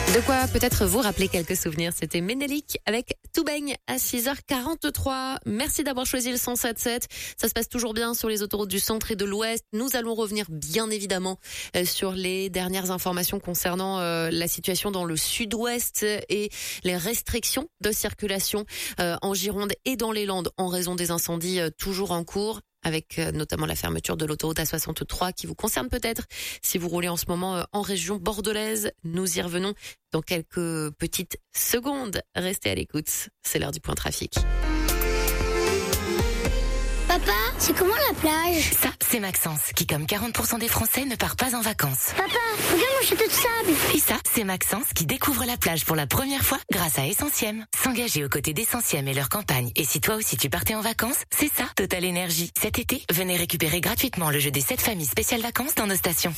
De quoi peut-être vous rappeler quelques souvenirs. C'était Ménélique avec Tout baigne à 6h43. Merci d'avoir choisi le 107.7. Ça se passe toujours bien sur les autoroutes du centre et de l'ouest. Nous allons revenir bien évidemment sur les dernières informations concernant la situation dans le sud-ouest et les restrictions de circulation en Gironde et dans les Landes en raison des incendies toujours en cours, avec notamment la fermeture de l'autoroute A63 qui vous concerne peut-être si vous roulez en ce moment en région bordelaise. Nous y revenons dans quelques petites secondes. Restez à l'écoute, c'est l'heure du point trafic. Papa, c'est comment la plage? Ça, c'est Maxence, qui comme 40% des Français ne part pas en vacances. Papa, regarde mon château de sable. Et ça, c'est Maxence, qui découvre la plage pour la première fois grâce à Essentiem. S'engager aux côtés d'Essentiem et leur campagne. Et si toi aussi tu partais en vacances, c'est ça, Total Énergie. Cet été, venez récupérer gratuitement le jeu des 7 familles spéciales vacances dans nos stations.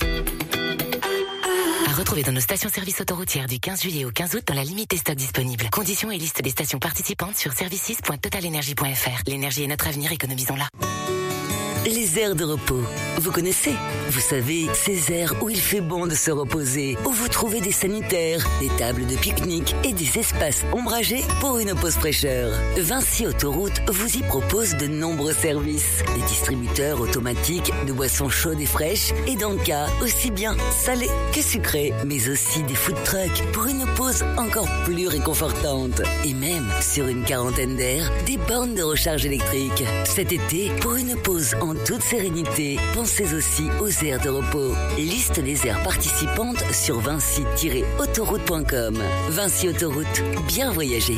À retrouver dans nos stations-service autoroutières du 15 juillet au 15 août dans la limite des stocks disponibles. Conditions et liste des stations participantes sur services.totalenergie.fr. L'énergie est notre avenir, économisons-la. Les aires de repos. Vous connaissez? Vous savez, ces aires où il fait bon de se reposer, où vous trouvez des sanitaires, des tables de pique-nique et des espaces ombragés pour une pause fraîcheur. Vinci Autoroute vous y propose de nombreux services. Des distributeurs automatiques de boissons chaudes et fraîches et d'encas aussi bien salées que sucrées, mais aussi des food trucks pour une pause encore plus réconfortante. Et même, sur une quarantaine d'aires, des bornes de recharge électrique. Cet été, pour une pause en toute sérénité, pensez aussi aux aires de repos. Liste des aires participantes sur vinci-autoroute.com. Vinci Autoroute, bien voyager.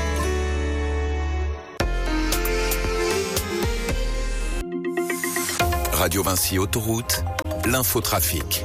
Radio Vinci Autoroute, l'infotrafic.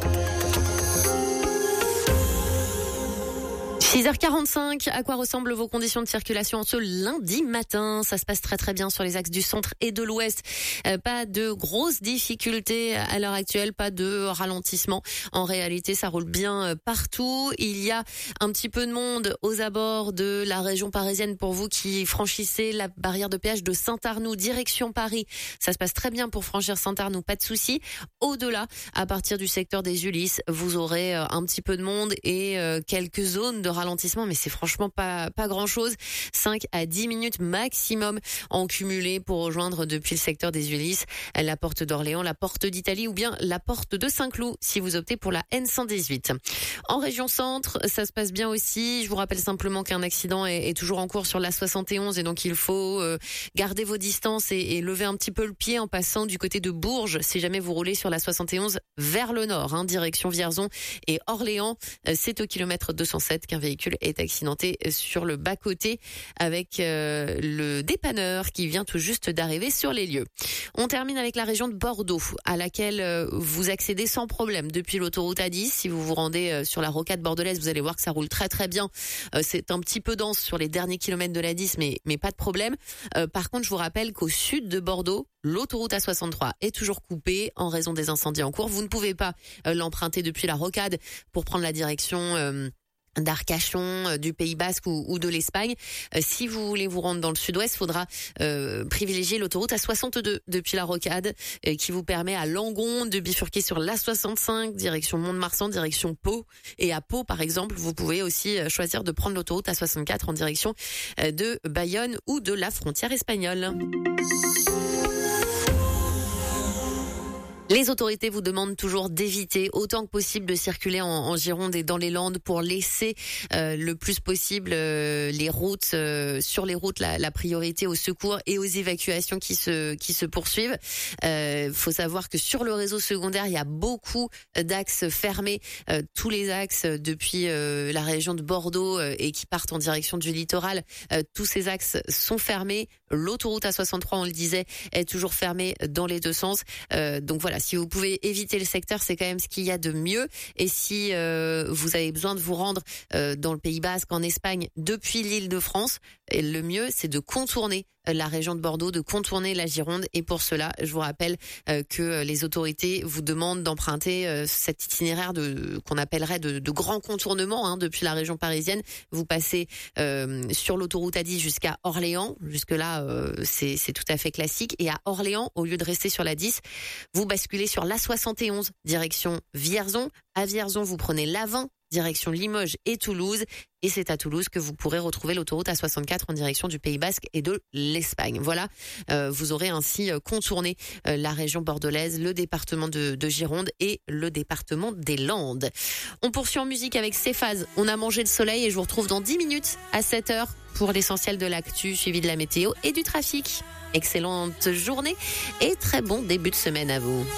6h45, à quoi ressemblent vos conditions de circulation ce lundi matin? Ça se passe très très bien sur les axes du centre et de l'ouest. Pas de grosses difficultés à l'heure actuelle, pas de ralentissement. En réalité, ça roule bien partout. Il y a un petit peu de monde aux abords de la région parisienne pour vous qui franchissez la barrière de péage de Saint-Arnoux, direction Paris. Ça se passe très bien pour franchir Saint-Arnoux, pas de souci. Au-delà, à partir du secteur des Ulysses, vous aurez un petit peu de monde et quelques zones de ralentissement, mais c'est franchement pas grand chose. 5 à 10 minutes maximum en cumulé pour rejoindre depuis le secteur des Ulysses la porte d'Orléans, la porte d'Italie ou bien la porte de Saint-Cloud si vous optez pour la N118. En région centre, ça se passe bien aussi. Je vous rappelle simplement qu'un accident est toujours en cours sur la 71 et donc il faut garder vos distances et lever un petit peu le pied en passant du côté de Bourges si jamais vous roulez sur la 71 vers le nord, direction Vierzon et Orléans. C'est au kilomètre 207 qu'un véhicule est accidenté sur le bas-côté avec le dépanneur qui vient tout juste d'arriver sur les lieux. On termine avec la région de Bordeaux à laquelle vous accédez sans problème depuis l'autoroute A10. Si vous vous rendez sur la rocade bordelaise, vous allez voir que ça roule très très bien. C'est un petit peu dense sur les derniers kilomètres de l'A10 mais pas de problème. Par contre, je vous rappelle qu'au sud de Bordeaux, l'autoroute A63 est toujours coupée en raison des incendies en cours. Vous ne pouvez pas l'emprunter depuis la rocade pour prendre la direction d'Arcachon, du Pays Basque ou de l'Espagne. Si vous voulez vous rendre dans le sud-ouest, il faudra privilégier l'autoroute A62 depuis la rocade qui vous permet à Langon de bifurquer sur l'A65 direction Mont-de-Marsan, direction Pau. Et à Pau, par exemple, vous pouvez aussi choisir de prendre l'autoroute A64 en direction de Bayonne ou de la frontière espagnole. Les autorités vous demandent toujours d'éviter autant que possible de circuler en Gironde et dans les Landes pour laisser le plus possible les routes sur les routes la priorité aux secours et aux évacuations qui se poursuivent. Faut savoir que sur le réseau secondaire, il y a beaucoup d'axes fermés, tous les axes depuis la région de Bordeaux et qui partent en direction du littoral. Tous ces axes sont fermés. L'autoroute A63, on le disait, est toujours fermée dans les deux sens. Donc voilà, si vous pouvez éviter le secteur, c'est quand même ce qu'il y a de mieux. Et si vous avez besoin de vous rendre dans le Pays Basque, en Espagne, depuis l'Île-de-France, le mieux, c'est de contourner la région de Bordeaux, de contourner la Gironde. Et pour cela, je vous rappelle que les autorités vous demandent d'emprunter cet itinéraire qu'on appellerait de grand contournement depuis la région parisienne. Vous passez sur l'autoroute A10 jusqu'à Orléans. Jusque-là, c'est tout à fait classique. Et à Orléans, au lieu de rester sur la 10, vous basculez basculez sur l'A71, direction Vierzon. À Vierzon, vous prenez l'A20, direction Limoges et Toulouse. Et c'est à Toulouse que vous pourrez retrouver l'autoroute A64 en direction du Pays Basque et de l'Espagne. Voilà, vous aurez ainsi contourné la région bordelaise, le département de Gironde et le département des Landes. On poursuit en musique avec Céphase. On a mangé le soleil et je vous retrouve dans 10 minutes à 7h pour l'essentiel de l'actu, suivi de la météo et du trafic. Excellente journée et très bon début de semaine à vous.